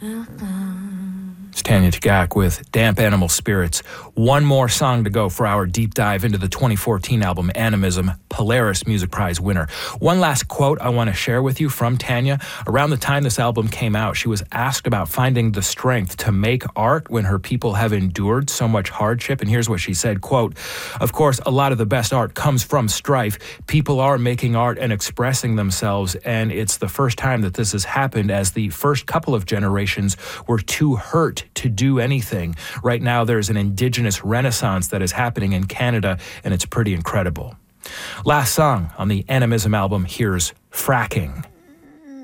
It's Tanya Tagaq with Damp Animal Spirits. One more song to go for our deep dive into the 2014 album Animism, Polaris Music Prize winner. One last quote I want to share with you from Tanya. Around the time this album came out, she was asked about finding the strength to make art when her people have endured so much hardship. And here's what she said, quote, "Of course, a lot of the best art comes from strife. People are making art and expressing themselves, and it's the first time that this has happened, as the first couple of generations were too hurt to do anything. Right now, there's an indigenous renaissance that is happening in Canada, and it's pretty incredible." Last song on the Animism album, here's Fracking.